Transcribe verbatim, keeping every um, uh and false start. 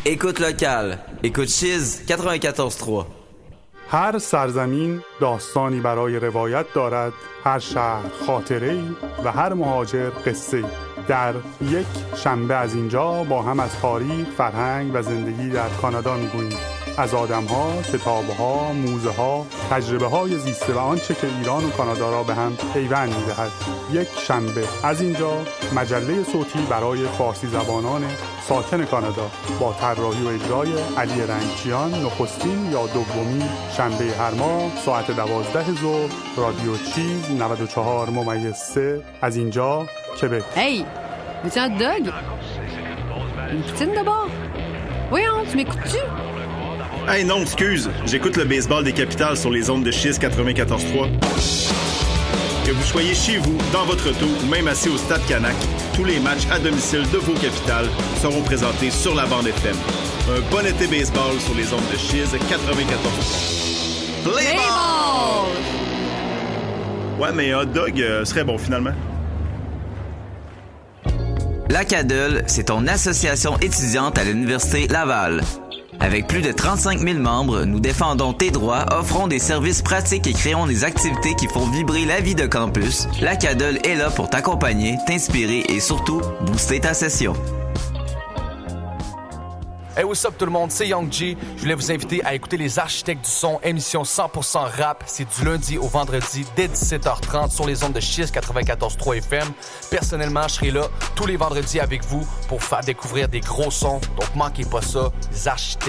Écoute locale. Écoute Chiz quatre-vingt-quatorze trois. هر سرزمین داستانی برای روایت دارد، هر شهر خاطره‌ای و هر مهاجر قصه‌ای. در یک شنبه از اینجا با هم از تاریخ، فرهنگ و زندگی در کانادا می‌گوییم. از آدم‌ها، کتاب‌ها، موزه‌ها، تجربه‌های زیسته و آنچه که ایران و کانادا را به هم پیوند می‌دهد. یک شنبه از اینجا، مجله صوتی برای فارسی زبانان ساکن کانادا با طراحی و اجرای علی رنگچیان، نخستین یا دومی شنبه هر ماه ساعت دوازده ظهر. رادیو چیز نود و چهار ممیز سه از اینجا کبک. Hey, veux-tu un hot dog? Une poutine d'abord? Voyons, tu m'écoutes-tu? Hey non, excuse, j'écoute le baseball des Capitales sur les ondes de Chiz quatre-vingt-quatorze trois. Que vous soyez chez vous, dans votre auto ou même assis au Stade Canac, tous les matchs à domicile de vos Capitales seront présentés sur la bande F M. Un bon été baseball sur les ondes de Chiz quatre-vingt-quatorze trois. Play ball! Ouais, mais un hot dog euh, serait bon finalement. La C A D L, c'est ton association étudiante à l'Université Laval. Avec plus de trente-cinq mille membres, nous défendons tes droits, offrons des services pratiques et créons des activités qui font vibrer la vie de campus. La C A D L est là pour t'accompagner, t'inspirer et surtout booster ta session. Hey, what's up tout le monde, c'est Young G. Je voulais vous inviter à écouter Les Architectes du Son, émission cent pour cent rap. C'est du lundi au vendredi dès dix-sept heures trente sur les ondes de Chiz quatre-vingt-quatorze trois F M. Personnellement, je serai là tous les vendredis avec vous pour faire découvrir des gros sons. Donc manquez pas ça, Les Architectes.